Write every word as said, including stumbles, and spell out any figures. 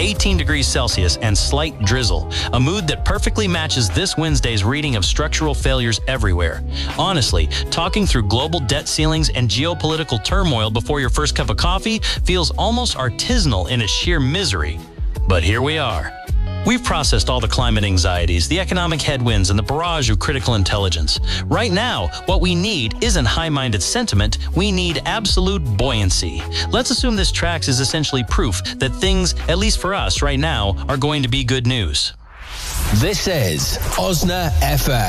eighteen degrees Celsius, and slight drizzle. A mood that perfectly matches this Wednesday's reading of structural failures everywhere. Honestly, talking through global debt ceilings and geopolitical turmoil before your first cup of coffee feels almost artisanal in its sheer misery. But here we are. We've processed all the climate anxieties, the economic headwinds, and the barrage of critical intelligence. Right now, what we need isn't high-minded sentiment, we need absolute buoyancy. Let's assume this tracks is essentially proof that things, at least for us right now, are going to be good news. This is Osna F M.